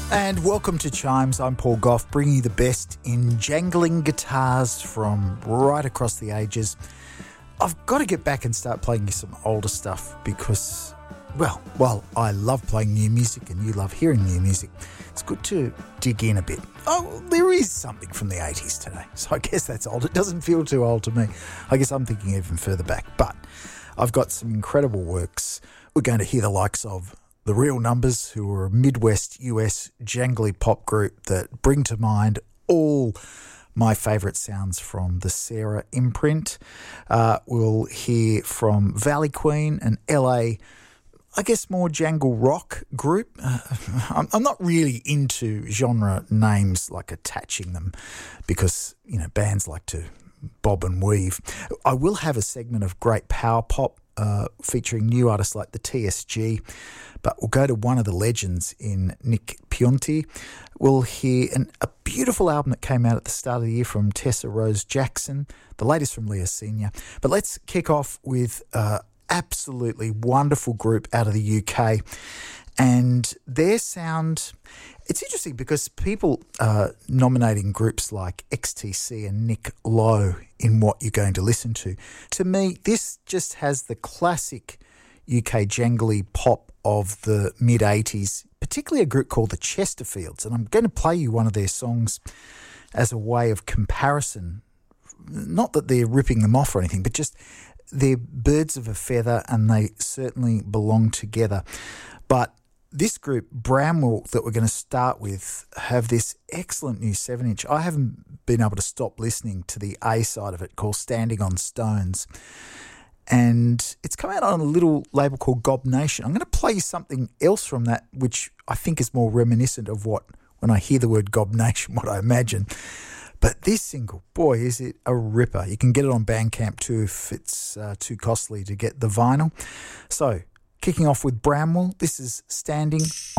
And welcome to Chimes. I'm Paul Gough, bringing you the best in jangling guitars from right across the ages. I've got to get back and start playing you some older stuff because, well, while I love playing new music and you love hearing new music, it's good to dig in a bit. Oh, there is something from the 80s today, so I guess that's old. It doesn't feel too old to me. I guess I'm thinking even further back, but I've got some incredible works. We're going to hear the likes of The Real Numbers, who are a Midwest US jangly pop group that bring to mind all my favourite sounds from the Sarah imprint. We'll hear from Valley Queen, an LA, I guess more jangle rock group. I'm not really into genre names, like attaching them, because, you know, bands like to bob and weave. I will have a segment of great power pop featuring new artists like the TSG, but we'll go to one of the legends in Nick Pionti. We'll hear a beautiful album that came out at the start of the year from Tessa Rose Jackson, the latest from Leah Senior. But let's kick off with absolutely wonderful group out of the UK, and their sound. It's interesting because people are nominating groups like XTC and Nick Lowe in what you're going to listen to. To me, this just has the classic UK jangly pop of the mid-80s, particularly a group called the Chesterfields, and I'm going to play you one of their songs as a way of comparison. Not that they're ripping them off or anything, but just they're birds of a feather and they certainly belong together. But this group, Bramwell, that we're going to start with, have this excellent new 7-inch. I haven't been able to stop listening to the A side of it, called Standing on Stones. And it's come out on a little label called Gob Nation. I'm going to play you something else from that, which I think is more reminiscent of what, when I hear the word Gob Nation, what I imagine. But this single, boy, is it a ripper. You can get it on Bandcamp too if it's too costly to get the vinyl. So, kicking off with Bramwell, this is Standing